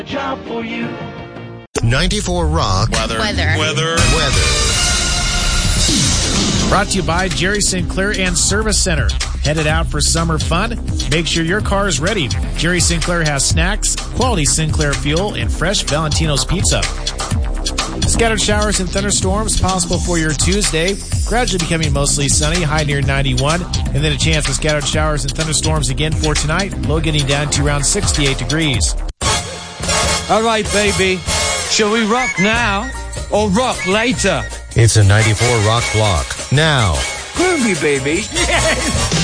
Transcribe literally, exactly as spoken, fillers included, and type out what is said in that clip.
Job for you. ninety-four Rock. Weather. Weather. Weather. Weather. Brought to you by Jerry Sinclair and Service Center. Headed out for summer fun? Make sure your car is ready. Jerry Sinclair has snacks, quality Sinclair fuel, and fresh Valentino's pizza. Scattered showers and thunderstorms possible for your Tuesday. Gradually becoming mostly sunny, high near ninety-one. And then a chance of scattered showers and thunderstorms again for tonight. Low getting down to around sixty-eight degrees. All right, baby. Shall we rock now or rock later? It's a ninety-four Rock block. Now. Groovy, baby.